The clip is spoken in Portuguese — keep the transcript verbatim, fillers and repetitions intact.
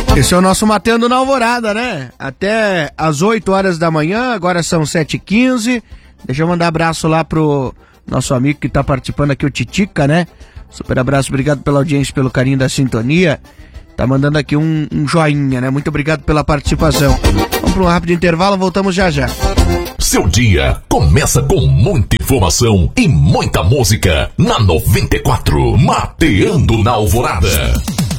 Esse é o nosso Mateando na Alvorada, né? Até às oito horas da manhã, agora são sete e quinze. Deixa eu mandar abraço lá pro nosso amigo que tá participando aqui, o Titica, né? Super abraço, obrigado pela audiência, pelo carinho da sintonia. Tá mandando aqui um, um joinha, né? Muito obrigado pela participação. Vamos para um rápido intervalo, voltamos já já. Seu dia começa com muita informação e muita música na noventa e quatro, Mateando na Alvorada.